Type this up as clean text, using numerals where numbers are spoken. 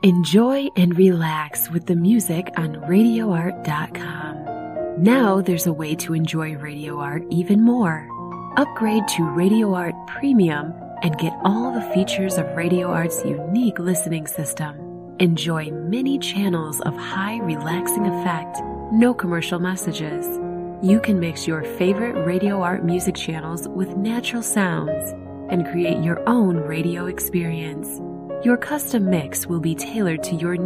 Enjoy and relax with the music on RadioArt.com. Now there's a way to enjoy Radio Art even more. Upgrade to Radio Art Premium and get all the features of Radio Art's unique listening system. Enjoy many channels of high relaxing effect, no commercial messages. You can mix your favorite Radio Art music channels with natural sounds and create your own radio experience. Your custom mix will be tailored to your needs.